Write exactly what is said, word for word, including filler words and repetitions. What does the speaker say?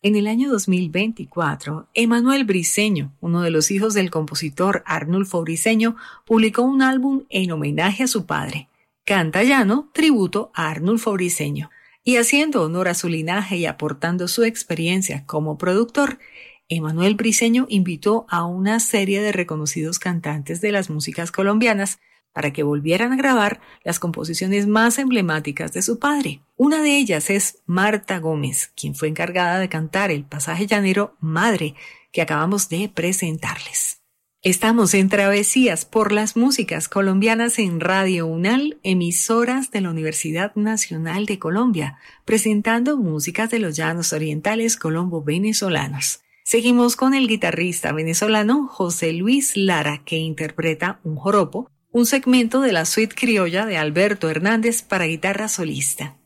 En el año dos mil veinticuatro, Emanuel Briceño, uno de los hijos del compositor Arnulfo Briceño, publicó un álbum en homenaje a su padre, Canta Llano, tributo a Arnulfo Briceño. Y haciendo honor a su linaje y aportando su experiencia como productor, Emanuel Briceño invitó a una serie de reconocidos cantantes de las músicas colombianas para que volvieran a grabar las composiciones más emblemáticas de su padre. Una de ellas es Marta Gómez, quien fue encargada de cantar el pasaje llanero Madre, que acabamos de presentarles. Estamos en Travesías por las músicas colombianas en Radio UNAL, emisoras de la Universidad Nacional de Colombia, presentando músicas de los llanos orientales colombo-venezolanos. Seguimos con el guitarrista venezolano José Luis Lara, que interpreta un joropo, un segmento de la suite criolla de Alberto Hernández para guitarra solista.